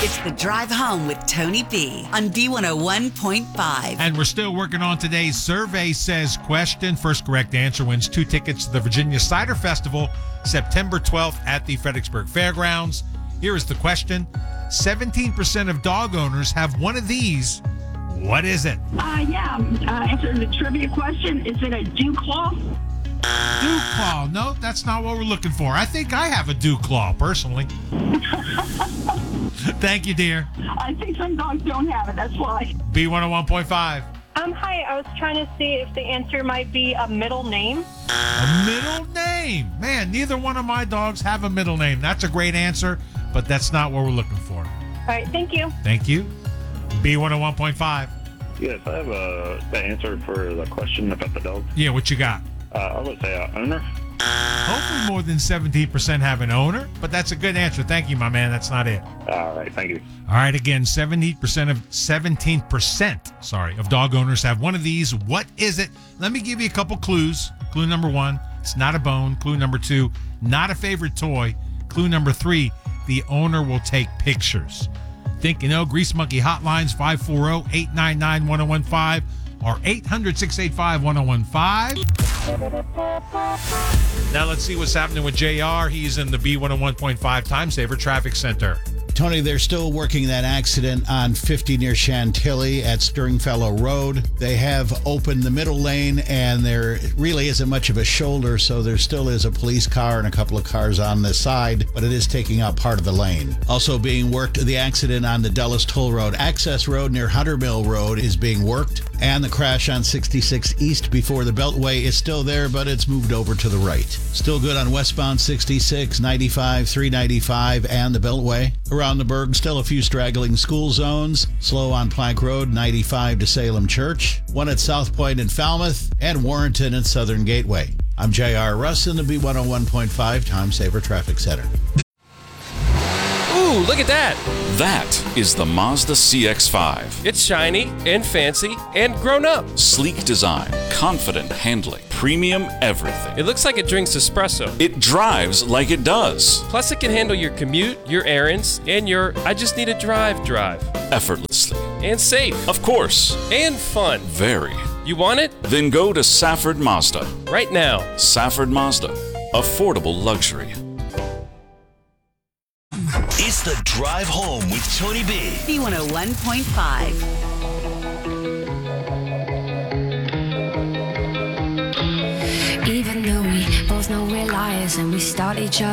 It's the Drive Home with Tony B on B101.5. And we're still working on today's survey. Says question. First correct answer wins 2 tickets to the Virginia Cider Festival, September 12th at the Fredericksburg Fairgrounds. Here is the question. 17% of dog owners have one of these. What is it? Answering the trivia question, is it a dew claw? Dew claw. No, that's not what we're looking for. I think I have a dew claw, personally. Thank you, dear. I think some dogs don't have it, that's why. B101.5. Hi, I was trying to see if the answer might be a middle name. A middle name. Man, neither one of my dogs have a middle name. That's a great answer, but that's not what we're looking for. All right, thank you. Thank you. B101.5. Yes, I have the answer for the question about the dog. Yeah, what you got? I would say owner. Hopefully more than 17% have an owner, but that's a good answer. Thank you, my man. That's not it. All right, thank you. All right, again, 17% of dog owners have one of these. What is it? Let me give you a couple clues. Clue number 1, it's not a bone. Clue number 2, not a favorite toy. Clue number 3, the owner will take pictures. Think you know. Grease Monkey Hotlines 540-899-1015 or 800-685-1015. Now let's see what's happening with JR. He's in the B101.5 Time Saver Traffic Center. Tony, they're still working that accident on 50 near Chantilly at Stringfellow Road. They have opened the middle lane, and there really isn't much of a shoulder, so there still is a police car and a couple of cars on the side, but it is taking up part of the lane. Also being worked, the accident on the Dulles Toll Road Access Road near Hunter Mill Road is being worked, and the crash on 66 East before the Beltway is still there, but it's moved over to the right. Still good on westbound 66, 95, 395, and the Beltway. Around the Berg, still a few straggling school zones. Slow on Plank Road, 95 to Salem Church. One at South Point in Falmouth, and Warrenton and Southern Gateway. I'm J.R. Russ in the B101.5 Time Saver Traffic Center. Ooh, look at that. That is the Mazda CX-5. It's shiny and fancy and grown up. Sleek design, confident handling, premium everything. It looks like it drinks espresso. It drives like it does. Plus, it can handle your commute, your errands, and your I just need a drive. Effortlessly. And safe. Of course. And fun. Very. You want it? Then go to Safford Mazda. Right now. Safford Mazda. Affordable luxury. It's the Drive Home with Tony B. B101.5. Even though we both know we're liars and we start each other